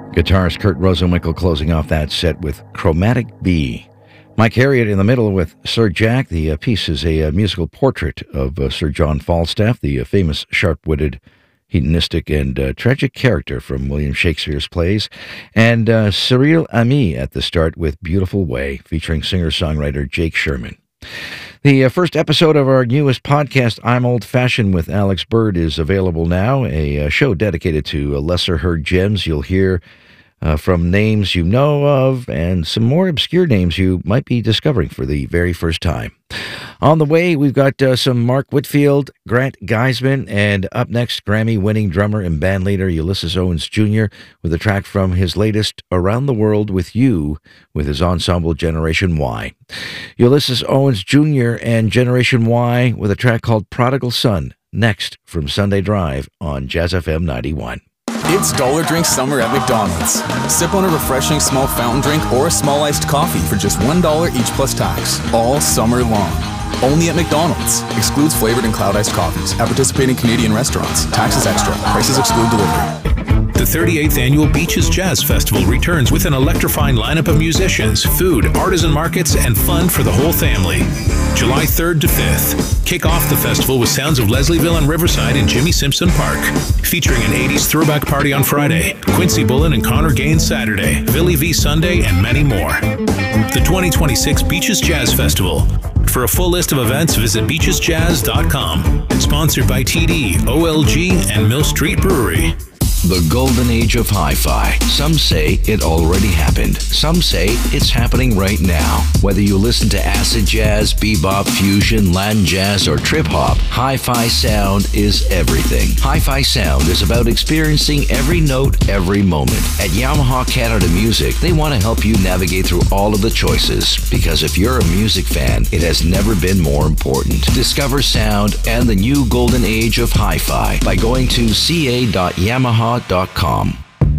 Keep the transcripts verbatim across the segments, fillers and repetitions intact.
Guitarist Kurt Rosenwinkel closing off that set with Chromatic Bee. Mike Harriott in the middle with Sir Jack. The uh, piece is a uh, musical portrait of uh, Sir John Falstaff, the uh, famous sharp-witted, hedonistic, and uh, tragic character from William Shakespeare's plays. And uh, Cyril Ami at the start with Beautiful Way, featuring singer-songwriter Jake Sherman. The uh, first episode of our newest podcast, I'm Old Fashioned with Alex Bird, is available now, a uh, show dedicated to uh, lesser-heard gems. You'll hear uh, from names you know of and some more obscure names you might be discovering for the very first time. On the way, we've got uh, some Mark Whitfield, Grant Geisman, and up next, Grammy-winning drummer and bandleader Ulysses Owens Junior with a track from his latest Around the World with You with his ensemble Generation Y. Ulysses Owens Junior and Generation Y with a track called Prodigal Son, next from Sunday Drive on Jazz F M ninety-one. It's Dollar Drink Summer at McDonald's. Sip on a refreshing small fountain drink or a small iced coffee for just one dollar each plus tax, all summer long. Only at McDonald's. Excludes flavored and cloud iced coffees at participating Canadian restaurants. Taxes extra. Prices exclude delivery. The thirty-eighth Annual Beaches Jazz Festival returns with an electrifying lineup of musicians, food, artisan markets, and fun for the whole family. July third to fifth. Kick off the festival with sounds of Leslieville and Riverside in Jimmy Simpson Park. Featuring an eighties throwback party on Friday, Quincy Bullen and Connor Gaines Saturday, Billy V Sunday, and many more. The twenty twenty-six Beaches Jazz Festival. For a full list of events, visit beaches jazz dot com. Sponsored by T D, O L G, and Mill Street Brewery. The golden age of hi-fi. Some say it already happened. Some say it's happening right now. Whether you listen to acid jazz, bebop, fusion, Latin jazz, or trip-hop, hi-fi sound is everything. Hi-fi sound is about experiencing every note, every moment. At Yamaha Canada Music, they want to help you navigate through all of the choices, because if you're a music fan, it has never been more important. Discover sound and the new golden age of hi-fi by going to c a dot yamaha dot com.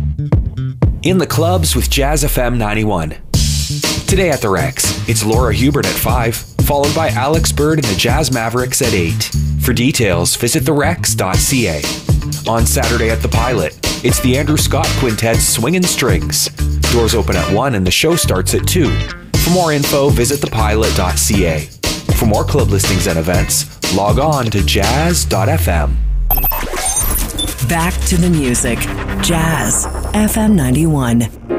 In the clubs with Jazz F M ninety-one. Today at the Rex, it's Laura Hubert at five, followed by Alex Bird and the Jazz Mavericks at eight. For details, visit the rex dot c a. On Saturday at the Pilot, it's the Andrew Scott Quintet's Swingin' Strings. Doors open at one and the show starts at two. For more info, visit the pilot dot c a. For more club listings and events, log on to jazz dot f m. Back to the music. Jazz F M ninety-one.